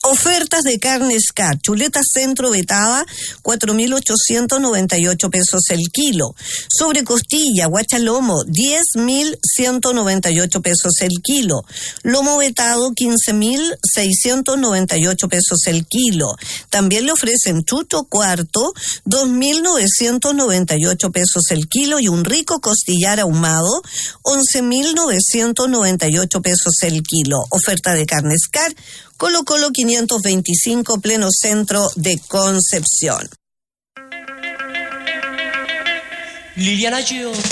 Ofertas de carne Scar. Chuleta centro vetada, 4.898 pesos el kilo. Sobre costilla, guachalomo, 10.198 pesos el kilo. Lomo vetado, 15.698 pesos el kilo. También le ofrecen chucho cuarto, 2.998 pesos el kilo. Y un rico costillar ahumado, 11.998 pesos el kilo. Oferta de carne Scar. Colo Colo 525, pleno centro de Concepción. Liliana Giotto.